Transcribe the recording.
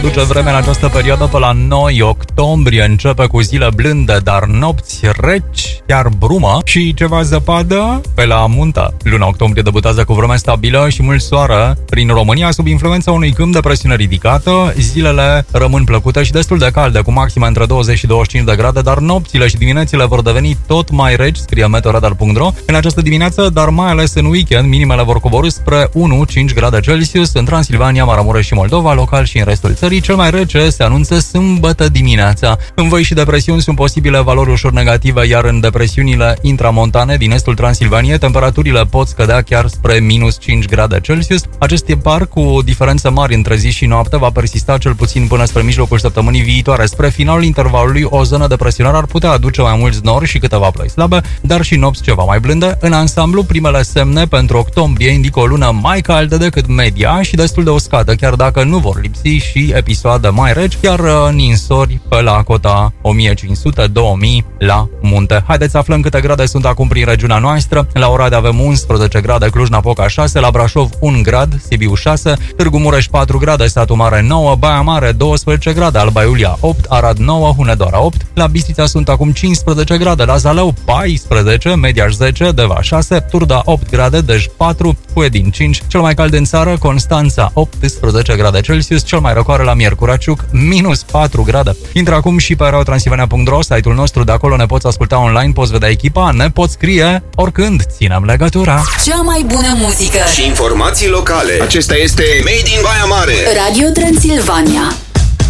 Duce vremea în această perioadă pe la 9 octombrie. Începe cu zile blânde, dar nopți reci, chiar brumă și ceva zăpadă pe la muntă. Luna octombrie debutează cu vreme stabilă și mult soare prin România, sub influența unui câmp de presiune ridicată. Zilele rămân plăcute și destul de calde, cu maxime între 20 și 25 de grade, dar nopțile și diminețile vor deveni tot mai reci, scrie meteoradar.ro. În această dimineață, dar mai ales în weekend, minimele vor coborî spre 1-5 grade Celsius în Transilvania, Maramureș și Moldova, local și în restul țării. Cel mai rece se anunță sâmbătă dimineața. În văi și depresiuni sunt posibile valori ușor negative, iar în depresiunile intramontane din estul Transilvaniei, temperaturile pot scădea chiar spre minus 5 grade Celsius. Acest tipar cu diferențe mari între zi și noapte va persista cel puțin până spre mijlocul săptămânii viitoare. Spre finalul intervalului, o zonă de presionare ar putea aduce mai mulți nori și câteva ploi slabe, dar și nopți ceva mai blânde. În ansamblu, primele semne pentru octombrie indică o lună mai caldă decât media și destul de uscată, chiar dacă nu vor lipsi și episoade mai reci, chiar ninsori pe la cota 1500-2000 la munte. Haideți să aflăm câte grade sunt acum prin regiunea noastră. La Oradea avem 11 grade, Cluj-Napoca 6, la Brașov 1 grad, Sibiu 6, Târgu Mureș 4 grade, Satu Mare 9, Baia Mare 12 grade, Alba Iulia 8, Arad 9, Hunedoara 8, la Bistrița sunt acum 15 grade, la Zalău 14, Mediaș 10, Deva 6, Turda 8 grade, Dej 4, Huedin 5, cel mai cald în țară, Constanța 18 grade Celsius, cel mai răcoare la Miercuraciuc, minus 4 grade. Intră acum și pe radiotransylvania.ro, site-ul nostru, de acolo ne poți asculta online, poți vedea echipa, ne poți scrie oricând, ținem legătura. Cea mai bună muzică și informații locale. Acesta este Made in Baia Mare. Radio Transilvania.